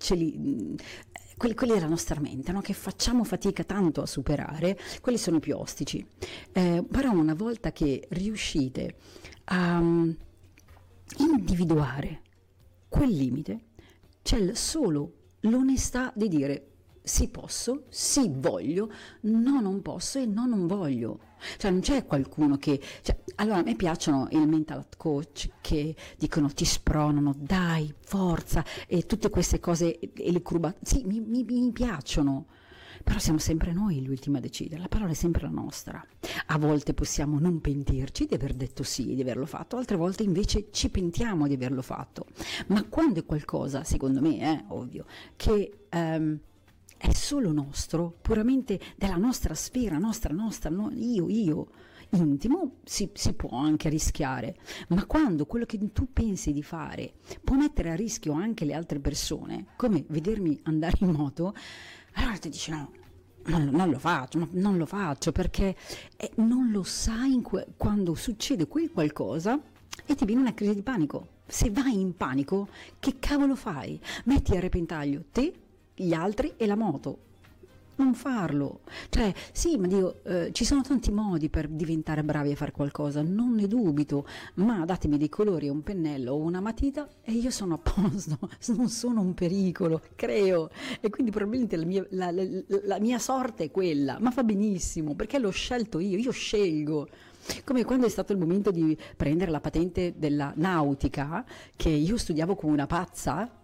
quelli della nostra mente, no? Che facciamo fatica tanto a superare, quelli sono i più ostici. Però una volta che riuscite a individuare quel limite, c'è solo l'onestà di dire sì posso, sì voglio, no non posso e no non voglio. Cioè non c'è qualcuno che... allora a me piacciono i mental coach che dicono ti spronano, dai, forza, e tutte queste cose, e le sì, mi piacciono. Però siamo sempre noi gli ultimi a decidere, la parola è sempre la nostra. A volte possiamo non pentirci di aver detto sì e di averlo fatto, altre volte invece ci pentiamo di averlo fatto. Ma quando è qualcosa, secondo me, ovvio, che è solo nostro, puramente della nostra sfera, nostra, no, io, intimo, si può anche rischiare. Ma quando quello che tu pensi di fare può mettere a rischio anche le altre persone, come vedermi andare in moto, allora ti dici no, non lo faccio perché non lo sai quando succede quel qualcosa e ti viene una crisi di panico. Se vai in panico, che cavolo fai? Metti a repentaglio te, gli altri e la moto. Non farlo. Cioè, sì, ma Dio, ci sono tanti modi per diventare bravi a fare qualcosa, non ne dubito, ma datemi dei colori e un pennello o una matita e io sono a posto, non sono un pericolo, creo. E quindi probabilmente la mia sorte è quella, ma fa benissimo, perché l'ho scelto io scelgo. Come quando è stato il momento di prendere la patente della nautica, che io studiavo come una pazza,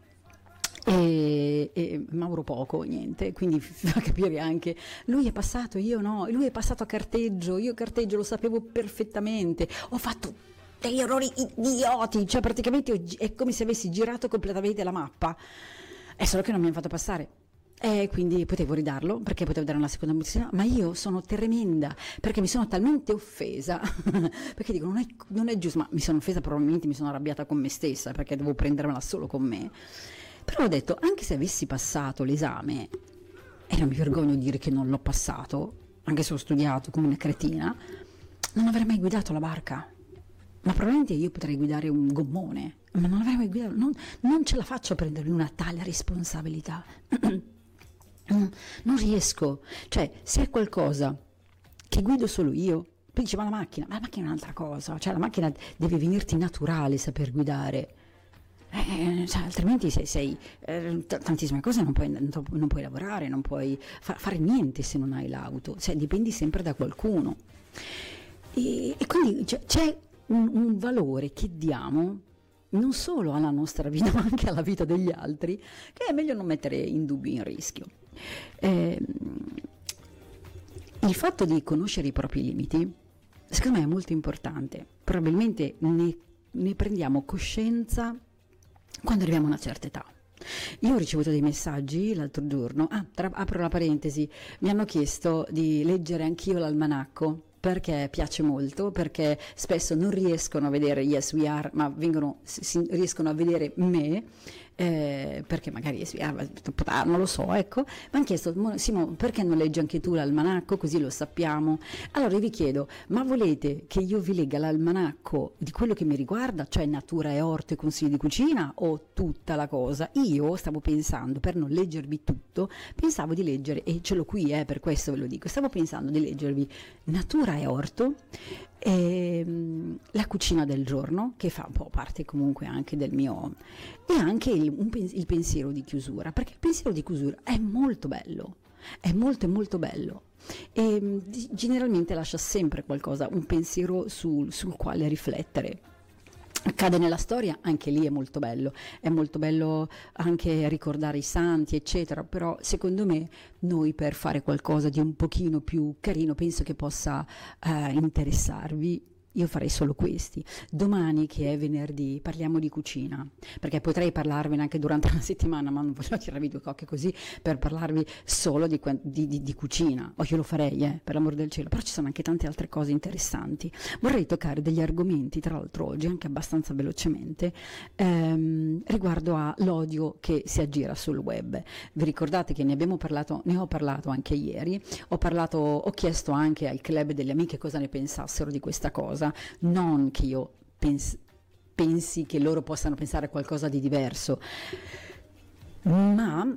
e Mauro poco, niente, quindi fa capire anche, lui è passato, io no, lui è passato a carteggio, io carteggio lo sapevo perfettamente, ho fatto degli errori idioti, cioè praticamente è come se avessi girato completamente la mappa, è solo che non mi hanno fatto passare. E quindi potevo ridarlo perché potevo dare una seconda posizione, ma io sono tremenda perché mi sono talmente offesa perché dico non è giusto, ma mi sono offesa, probabilmente mi sono arrabbiata con me stessa perché devo prendermela solo con me. Però ho detto, anche se avessi passato l'esame, e non mi vergogno di dire che non l'ho passato, anche se ho studiato come una cretina, non avrei mai guidato la barca. Ma probabilmente io potrei guidare un gommone, ma non avrei mai guidato, non ce la faccio a prendermi una tale responsabilità. Non riesco. Cioè, se è qualcosa che guido solo io, poi diceva la macchina è un'altra cosa, cioè la macchina deve venirti naturale saper guidare. Cioè, altrimenti sei tantissime cose non puoi lavorare, non puoi fare niente se non hai l'auto, cioè dipendi sempre da qualcuno e quindi c'è un valore che diamo non solo alla nostra vita ma anche alla vita degli altri che è meglio non mettere in dubbio, in rischio. Il fatto di conoscere i propri limiti secondo me è molto importante, probabilmente ne prendiamo coscienza quando arriviamo a una certa età. Io ho ricevuto dei messaggi l'altro giorno, apro la parentesi, mi hanno chiesto di leggere anch'io l'almanacco perché piace molto, perché spesso non riescono a vedere Yes We Are, ma riescono a vedere me, perché magari Yes We Are, non lo so, ecco, mi hanno chiesto, Simo, perché non leggi anche tu l'almanacco, così lo sappiamo? Allora io vi chiedo, ma volete che io vi legga l'almanacco di quello che mi riguarda, cioè natura e orto e consigli di cucina, o tutta la cosa? Io stavo pensando, per non leggervi tutto, pensavo di leggere, e ce l'ho qui, per questo ve lo dico, stavo pensando di leggervi natura e orto, la cucina del giorno, che fa un po' parte comunque anche del mio, e anche il pensiero di chiusura, perché il pensiero di chiusura è molto bello, è molto bello e generalmente lascia sempre qualcosa, un pensiero sul quale riflettere. Accade nella storia, anche lì è molto bello anche ricordare i santi eccetera, però secondo me noi per fare qualcosa di un pochino più carino penso che possa interessarvi. Io farei solo questi. Domani, che è venerdì, parliamo di cucina, perché potrei parlarvene anche durante la settimana, ma non voglio tirarvi due cocche così per parlarvi solo di cucina, o io lo farei, per l'amor del cielo, però ci sono anche tante altre cose interessanti. Vorrei toccare degli argomenti, tra l'altro oggi, anche abbastanza velocemente, riguardo all'odio che si aggira sul web. Vi ricordate che ne ho parlato anche ieri, ho chiesto anche al club delle amiche cosa ne pensassero di questa cosa. Non che io pensi che loro possano pensare a qualcosa di diverso, ma